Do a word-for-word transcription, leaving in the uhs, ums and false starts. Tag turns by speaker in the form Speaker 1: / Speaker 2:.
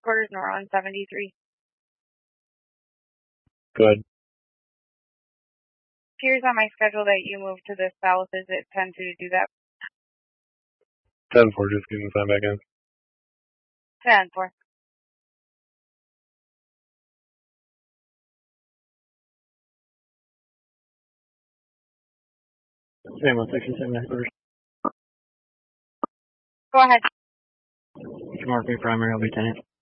Speaker 1: headquarters, nor on seventy-three.
Speaker 2: Good.
Speaker 1: Appears on my schedule that you moved to the south. Is it ten to do that?
Speaker 2: ten four, just getting signed back in.
Speaker 1: ten four.
Speaker 2: Same one, section seven headquarters.
Speaker 1: Go ahead.
Speaker 2: Mark me primary, I'll be tenant.